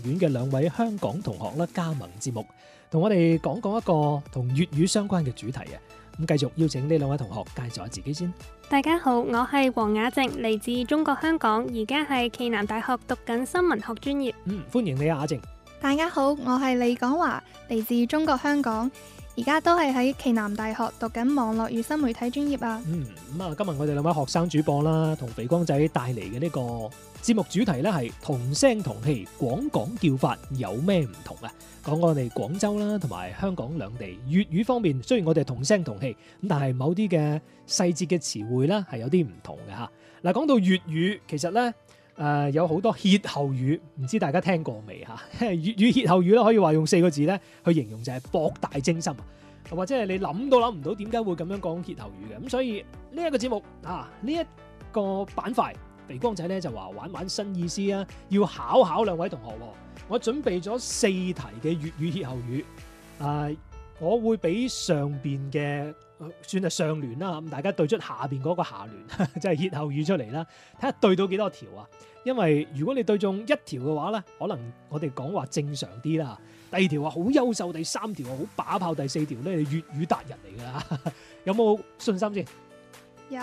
院嘅兩位香港同學啦，加盟節目，同我哋講一個同粵語相關嘅主題啊！咁繼續邀請呢兩位同學介紹下自己先。 大家好，我係黃雅靜，嚟自中國香港，而家係暨南大學讀緊新聞學專業。 歡迎你啊，雅靜。 大家好，我係李港華，嚟自中國香港，而家都係喺暨南大學讀緊網絡與新媒體專業啊。 今日我哋兩位學生主播啦，同肥光仔帶嚟嘅呢個節目主題呢係同聲同氣，廣港叫法有咩唔同啊？講我哋廣州啦，同埋香港兩地粵語方面，雖然我哋同聲同氣，咁但係某啲嘅細節嘅詞彙呢係有啲唔同嘅嚇。嗱，講到粵語，其實呢有好多歇後語，唔知大家聽過未嚇？粵語歇後語咧可以話用4個字咧去形容，就係博大精深啊，或者係你諗都諗唔到點解會咁樣講歇後語嘅。咁所以呢一個節目啊，呢一個板塊，肥光仔咧就話玩新意思啊，要考兩位同學。我準備咗4題嘅粵語歇後語，我會俾上邊嘅算係上聯啦，咁大家對出下邊嗰個下聯，即係歇後語出嚟啦，睇下對到幾多條啊？因為如果你對中1條嘅話咧，可能我哋講話正常啲啦。第2條話好優秀，第3條話好把炮，第4條咧粵語達人嚟㗎，有冇信心先？ 有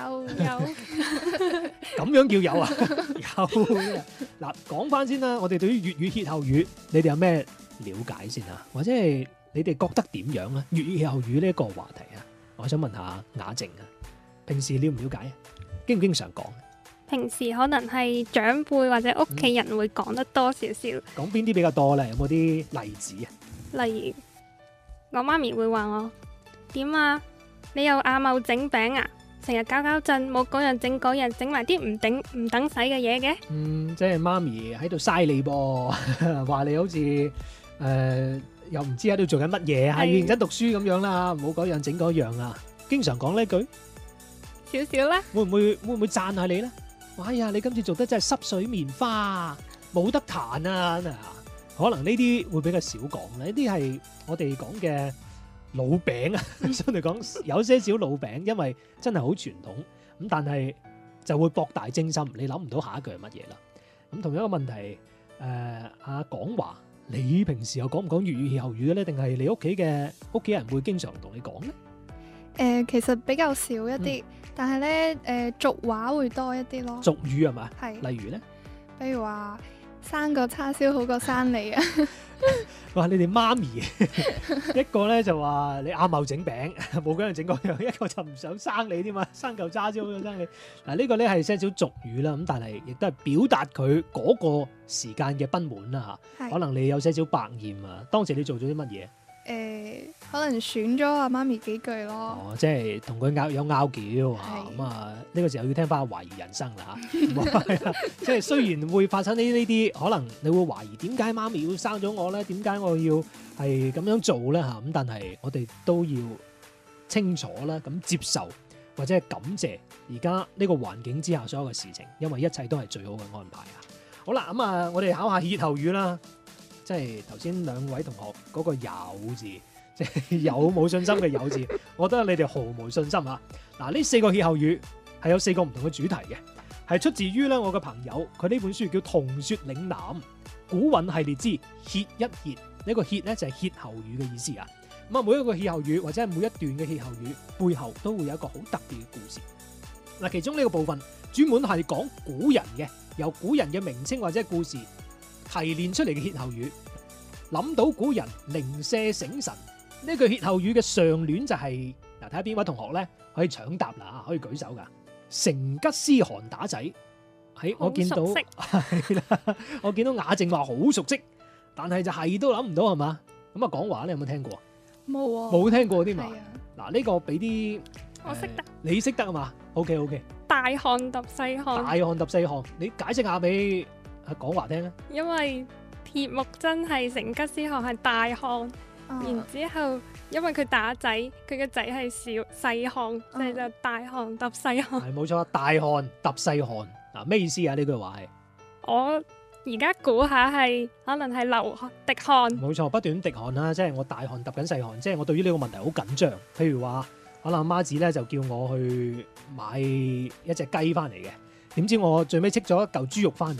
咁樣叫有啊？有嗱，講翻先啦。我哋對於粵語歇後語，你哋有咩了解先啊？或者係你哋覺得點樣啊？粵語歇後語呢一個話題啊，我想問下雅靜啊，平時了唔了解啊？經唔經常講？ 平時可能係長輩或者屋企人會講得多少少。 講邊啲比較多咧？有冇啲例子啊？ 例如我媽咪會話我點啊？你又阿茂整餅啊？成日搞震，冇嗰樣整嗰樣，整埋啲唔等使嘅嘢嘅。 即係媽咪喺度嘥你噃，話你好似又唔知喺度做緊乜嘢，係認真讀書咁樣啦，冇嗰樣整嗰樣啊。經常講呢句少少啦。 會唔會讚下你咧？哎呀，你今次做得真係濕水棉花，冇得彈啊！可能呢啲會比較少講啦，呢啲係我哋講嘅老餅啊，相對講有些少老餅，因為真係好傳統咁，但係就會博大精深，你諗唔到下一句係乜嘢啦。咁同樣一個問題，阿港華，你平時又講唔講粵語歇後語嘅咧？定係你屋企嘅屋企人會經常同你講咧？ 其實比較少一啲，但係咧俗話會多一啲咯。 俗語係嘛？ 係。 例如咧， 比如話生個叉燒好過生你啊！ 哇！你哋媽咪一個咧就話你阿茂整餅，冇嗰樣整嗰樣；一個就唔想生你添嘛，生嚿叉燒好想生你。嗱，呢個咧係些少俗語啦，咁但係亦都係表達佢嗰個時間嘅不滿啦嚇。可能你有些少百厭啊，當時你做咗啲乜嘢？ 可能選咗阿媽咪幾句咯。 哦，即係同佢拗撬啊！咁啊，呢個時候要聽翻懷疑人生啦嚇。即係雖然會發生呢啲，可能你會懷疑點解媽咪要生咗我咧？點解我要係咁樣做咧嚇？咁但係我哋都要清楚啦，咁接受或者係感謝而家呢個環境之下所有嘅事情，因為一切都係最好嘅安排啊！好啦，咁啊，我哋考下歇後語啦。即係頭先兩位同學嗰個有字，即係有冇信心嘅有字，我覺得你哋毫無信心啊！嗱，呢4個歇後語係有4個唔同嘅主題嘅，係出自於咧我嘅朋友，佢呢本書叫《同說嶺南古韻系列之歇一歇》，呢個歇咧就係歇後語嘅意思啊！咁啊，每一個歇後語或者係每一段嘅歇後語背後都會有一個好特別嘅故事。嗱，其中呢個部分專門係講古人嘅，由古人嘅名稱或者故事提煉出嚟嘅歇後語，諗到古人零舍醒神。呢句歇後語嘅上聯就係嗱，睇下邊位同學咧可以搶答啦，可以舉手噶。成吉思汗打仔，喺我見到係啦，我見到雅靜話好熟悉，但係就係都諗唔到係嘛？咁啊，講話你有冇聽過？ 冇啊， 冇聽過添嘛？嗱，呢個俾啲我識得， 你識得啊嘛？OK， 大汗揼細汗， 大汗揼細汗，你解釋下俾阿港華聽啊。因為鐵木真係成吉思汗係大汗，然之後因為佢打仔，佢嘅仔係細汗，所以就大汗揼細汗。 係冇錯，大汗揼細汗。嗱，咩意思啊？呢句話係我而家估下係可能係流滴汗。冇錯，不斷滴汗啦，即係我大汗揼緊細汗，即係我對於呢個問題好緊張。譬如話，可能阿媽子咧就叫我去買一隻雞翻嚟嘅，點知我最尾戚咗一嚿豬肉翻嚟，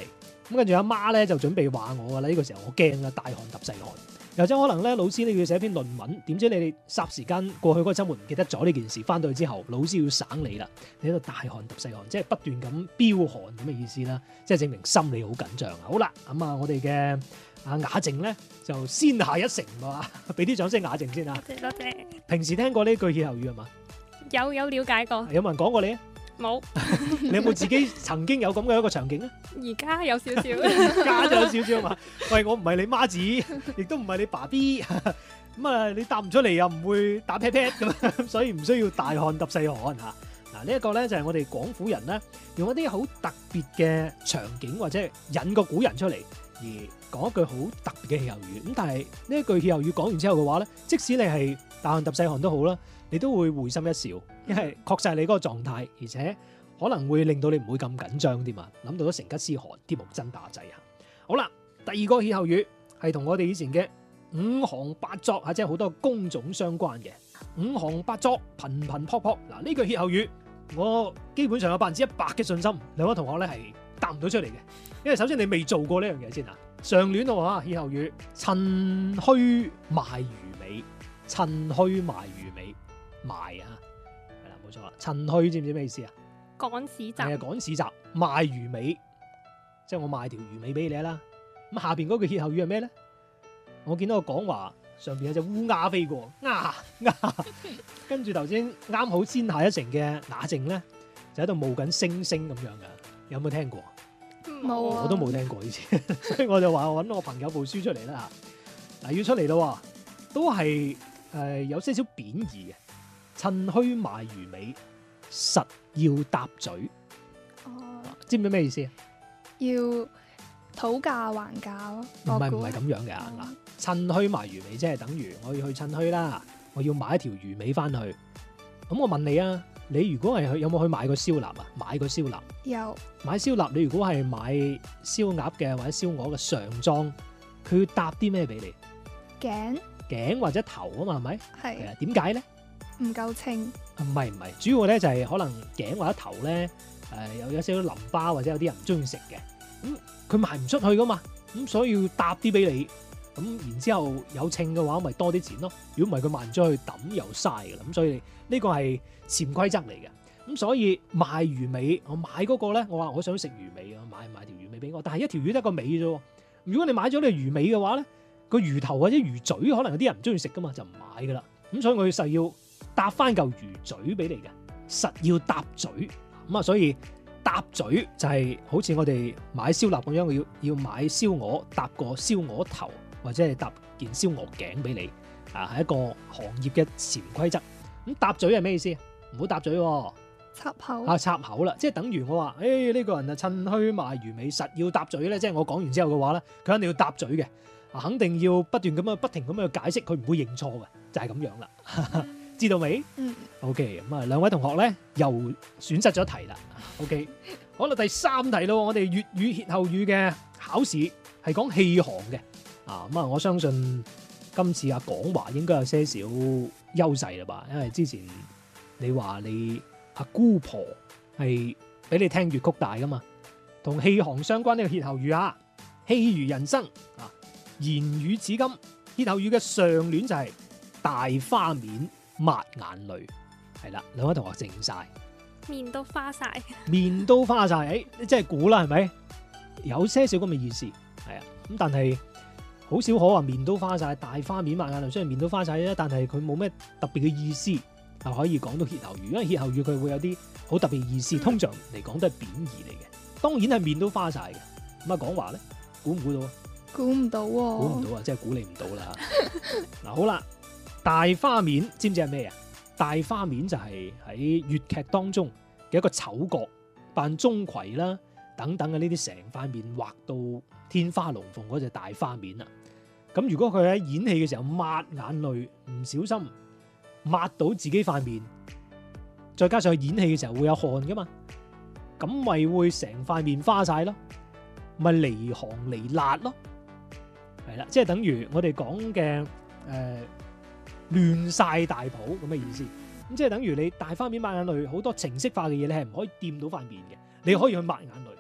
咁跟住阿媽咧就準備話我㗎啦，呢個時候我驚啦，大汗揼細汗。又或者可能咧，老師你要寫篇論文，點知你哋霎時間過去嗰個週末唔記得咗呢件事，翻到去之後老師要省你啦，你喺度大汗揼細汗，即係不斷咁飆汗咁嘅意思啦，即係證明心理好緊張啊！好啦，咁啊我哋嘅阿雅靜咧就先下一城喎，俾啲掌聲雅靜先啊！ 多謝。 平時聽過呢句歇後語係嘛？ 有了解過， 有冇人講過你啊？ 冇。 你有冇自己曾經有咁嘅一個場景啊？ 而家有少少。 加咗有少少嘛？喂，我唔係你媽子，亦都唔係你爸 B，咁啊你答唔出嚟又唔會打 pat pat 咁，所以唔需要大汗揼細汗嚇。嗱呢一個咧就係我哋廣府人咧，用一啲好特別嘅場景或者引個古人出嚟，而講一句好特別嘅歇後語。咁但係呢一句歇後語講完之後嘅話咧，即使你係大汗揼細汗都好啦，你都會會心一笑，因為確實係你嗰個狀態，而且可能會令到你唔會咁緊張添嘛。諗到咗成吉思汗，啲木真打仔啊！好啦，第二個歇後語係同我哋以前嘅五行八作啊，即係好多工種相關嘅五行八作，頻頻撲撲。嗱呢句歇後語，我基本上有100%嘅信心，兩位同學咧係答唔到出嚟嘅，因為首先你未做過呢樣嘢先啊。上聯咯嚇，歇後語趁虛賣魚尾，趁虛賣魚尾，賣啊，係啦冇錯啦。趁虛知唔知咩意思啊？ 趕市集。 係啊，趕市集賣魚尾，即係我賣條魚尾俾你啦。咁下邊嗰句歇後語係咩咧？我見到個講話上邊有隻烏鴉飛過，跟住頭先啱好先下一城嘅雅靜咧，就喺度冒緊星星咁樣噶，有冇聽過？ 冇啊， 我都冇聽過以前，所以我就話我揾我朋友部書出嚟啦。嗱要出嚟咯，都係有些少貶義嘅，趁虛賣魚尾，實要搭嘴。 哦， 知唔知咩意思啊？ 要討價還價咯。 唔係咁樣嘅嗱，趁虛賣魚尾即係等於我要去趁虛啦，我要買一條魚尾翻去。咁我問你啊，你如果係有冇去買過燒臘啊？買過燒臘？ 有。 買燒臘，你如果係買燒鴨嘅或者燒鵝嘅上裝，佢要搭啲咩俾你？頸或者頭啊嘛，係咪？係啊。點解咧？ 唔夠稱。 唔係，主要咧就係可能頸或者頭咧有少少淋巴，或者有啲人唔中意食嘅，咁佢賣唔出去噶嘛，咁所以要搭啲俾你，咁然之後有稱嘅話，咪多啲錢咯。如果唔係佢賣唔出去抌又嘥㗎啦，咁所以呢個係潛規則嚟嘅。咁所以賣魚尾，我買嗰個咧，我話我想食魚尾啊，買條魚尾俾我，但係一條魚得個尾啫。如果你買咗你魚尾嘅話咧，個魚頭或者魚嘴可能有啲人唔中意食噶嘛，就唔買噶啦。咁所以我實要搭翻嚿魚嘴俾你嘅，實要搭嘴。咁啊，所以搭嘴就係好似我哋買燒臘咁樣，要買燒鵝，搭個燒鵝頭或者係搭件燒鵝頸俾你啊，係一個行業嘅潛規則。咁搭嘴係咩意思？唔好搭嘴喎。 插口啊，插口啦，即係等於我話，呢個人啊趁虛賣魚尾，實要搭嘴咧。即係我講完之後嘅話咧，佢肯定要搭嘴嘅，肯定要不斷咁樣不停咁樣解釋，佢唔會認錯嘅，就係咁樣啦。知道未？ 嗯。 OK，咁啊，兩位同學咧又損失咗題啦。OK，好啦，第三題咯，我哋粵語歇後語嘅考試係講氣行嘅啊。咁啊，我相信今次阿廣華應該有些少優勢啦吧，因為之前你話你阿姑婆係俾你聽粵曲大噶嘛，同氣行相關呢個歇後語啊，氣如人生啊，言語似金。歇後語嘅上聯就係大花面抹眼淚，係啦，兩位同學靜晒， 面都花晒， 面都花晒，你真係估啦，係咪？有些少咁嘅意思，係啊，咁但係好少可話面都花晒，大花面抹眼淚，雖然面都花晒啫，但係佢冇咩特別嘅意思。係可以講到歇後語，因為歇後語佢會有啲好特別意思，通常嚟講都係貶義嚟嘅。當然係面都花晒嘅。咁啊，講話咧，估唔估到啊？ 估唔到喎。 估唔到啊，真係估你唔到啦。嗱，好啦，大花面知唔知係咩啊？大花面就係喺粵劇當中嘅一個丑角，扮鍾馗啦等等嘅呢啲，成塊面畫到天花龍鳳嗰隻大花面啊。咁如果佢喺演戲嘅時候抹眼淚，唔小心抹到自己塊面，再加上佢演戲嘅時候會有汗噶嘛，咁咪會成塊面花晒咯，咪離行離辣咯，係啦，即係等於我哋講嘅亂晒大譜咁嘅意思。咁即係等於你大花面抹眼淚，好多程式化嘅嘢你係唔可以掂到塊面嘅，你可以去抹眼淚，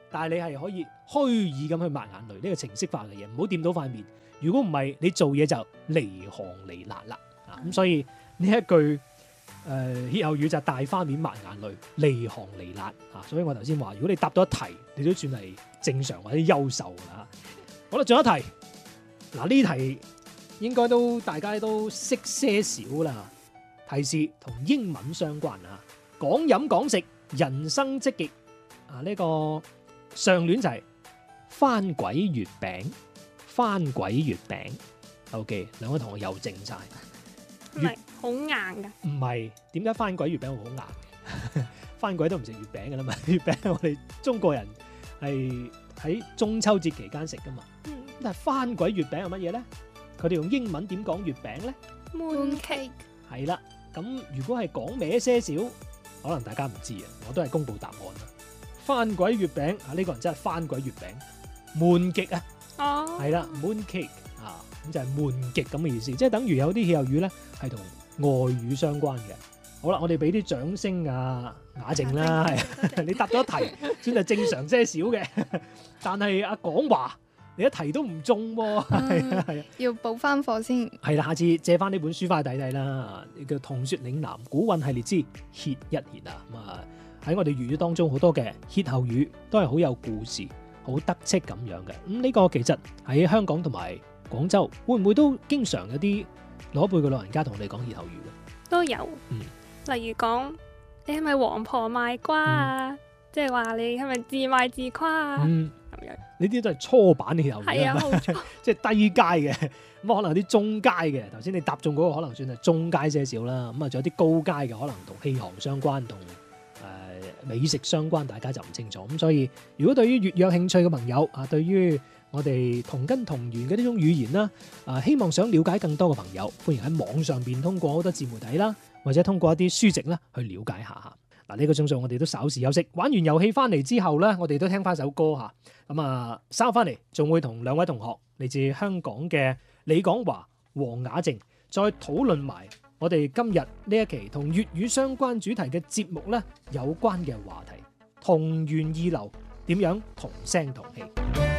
但係你係可以虛擬咁去抹眼淚，呢個程式化嘅嘢，唔好掂到塊面。如果唔係，你做嘢就離行離辣啦。咁所以呢一句歇後語就係大花面抹眼淚，離行離辣啊！所以我頭先話，如果你答到一題，你都算係正常或者優秀啦。好啦，仲有一題，嗱呢題應該都大家都識些少啦。提示同英文相關啊，講飲講食，人生積極啊！呢個上聯就係番鬼月餅，番鬼月餅。OK， 兩位同學又正晒。 係咪好硬㗎？ 唔係，點解番鬼月餅會好硬嘅？番鬼都唔食月餅㗎啦嘛，月餅我哋中國人係喺中秋節期間食㗎嘛。但係番鬼月餅係乜嘢咧？佢哋用英文點講月餅咧？ mooncake 係啦，咁如果係講歪些少，可能大家唔知啊，我都係公佈答案啦。番鬼月餅啊，呢個人真係番鬼月餅，悶極啊，係啦，mooncake啊。咁就係悶極咁嘅意思，即係等於有啲歇後語咧係同外語相關嘅。好啦，我哋俾啲掌聲啊，雅靜啦，係你答咗一題，算係正常些少嘅。但係阿廣華，你一題都唔中喎，係啊， 要補翻課先。 係啦，下次借翻呢本書翻去睇睇啦，叫《同說嶺南古韻系列之歇一歇》啊。咁啊喺我哋粵語當中好多嘅歇後語都係好有故事、好得戚咁樣嘅。咁呢個其實喺香港同埋廣州會唔會都經常有啲老一輩嘅老人家同我哋講歇後語嘅？ 都有，例如講你係咪王婆賣瓜啊？即係話你係咪自賣自誇啊？咁樣呢啲都係初版嘅歇後語， 係啊，冇錯， 即係低階嘅。咁可能有啲中階嘅，頭先你答中嗰個可能算係中階些少啦。咁啊，仲有啲高階嘅，可能同戲行相關，同美食相關，大家就唔清楚。咁所以如果對於粵語有興趣嘅朋友啊，對於我哋同根同源嘅呢種語言啦，希望想了解更多嘅朋友，歡迎喺網上邊通過好多自媒體啦，或者通過一啲書籍啦去了解下。嗱，呢個鐘數我哋都稍事休息，玩完遊戲翻嚟之後咧，我哋都聽翻首歌嚇。咁啊，稍後翻嚟仲會同兩位同學嚟自香港嘅李廣華、黃雅靜，再討論埋我哋今日呢一期同粵語相關主題嘅節目咧有關嘅話題，同源異流點樣同聲同氣。